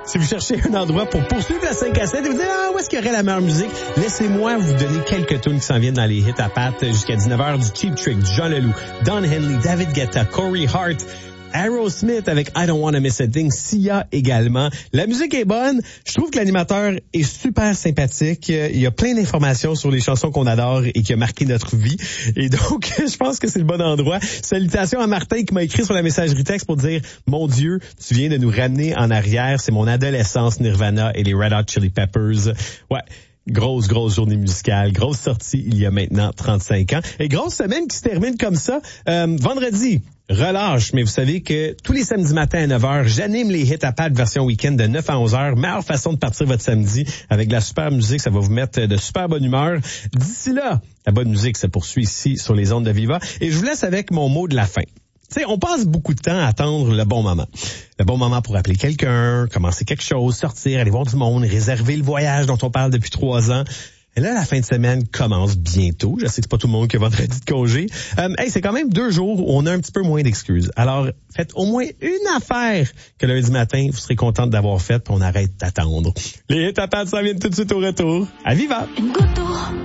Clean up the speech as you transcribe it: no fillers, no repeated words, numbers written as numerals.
Si vous cherchez un endroit pour poursuivre la 5 à 7 et vous dites, où est-ce qu'il y aurait la meilleure musique? Laissez-moi vous donner quelques tunes qui s'en viennent dans les hits à pattes jusqu'à 19h du Cheap Trick, John Leloup, Don Henley, David Guetta, Corey Hart, Aerosmith avec I Don't Wanna Miss a Thing, Sia également. La musique est bonne. Je trouve que l'animateur est super sympathique. Il y a plein d'informations sur les chansons qu'on adore et qui a marqué notre vie. Et donc, je pense que c'est le bon endroit. Salutations à Martin qui m'a écrit sur la messagerie texte pour dire « Mon Dieu, tu viens de nous ramener en arrière. C'est mon adolescence, Nirvana et les Red Hot Chili Peppers. » Ouais. Grosse journée musicale, grosse sortie il y a maintenant 35 ans. Et grosse semaine qui se termine comme ça. Vendredi, relâche, mais vous savez que tous les samedis matins à 9h, j'anime les hits à pattes version week-end de 9 à 11h. Meilleure façon de partir votre samedi avec de la super musique, ça va vous mettre de super bonne humeur. D'ici là, la bonne musique se poursuit ici sur les ondes de Viva. Et je vous laisse avec mon mot de la fin. Tu sais, on passe beaucoup de temps à attendre le bon moment. Le bon moment pour appeler quelqu'un, commencer quelque chose, sortir, aller voir du monde, réserver le voyage dont on parle depuis 3 ans. Et là, la fin de semaine commence bientôt. Je sais que c'est pas tout le monde qui a vendredi de congé. C'est quand même 2 jours où on a un petit peu moins d'excuses. Alors, faites au moins une affaire que lundi matin, vous serez contente d'avoir fait, puis on arrête d'attendre. Les hits à pattes s'en viennent tout de suite au retour. À Viva! Une goutte d'eau